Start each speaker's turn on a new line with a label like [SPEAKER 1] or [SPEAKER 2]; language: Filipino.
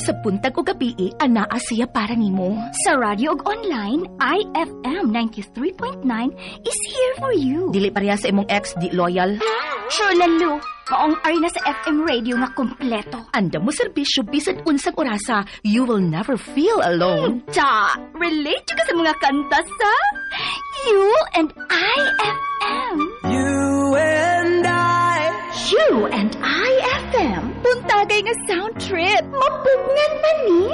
[SPEAKER 1] Sa buntag o gabi, anaa siya para nimo.
[SPEAKER 2] Sa radio ug online, IFM 93.9 is here for you.
[SPEAKER 1] Dili pareha sa imong ex di loyal.
[SPEAKER 2] Sure lalo, maong ari na sa FM radio nga kompleto.
[SPEAKER 1] Anda mo serbisyo bisan unsang orasa, you will never feel alone.
[SPEAKER 2] Ta, relate ka sa mga kanta sa You and IFM.
[SPEAKER 3] You and I.
[SPEAKER 2] You and IFM. Buntagay nga sound trip. Mapugngan man ni.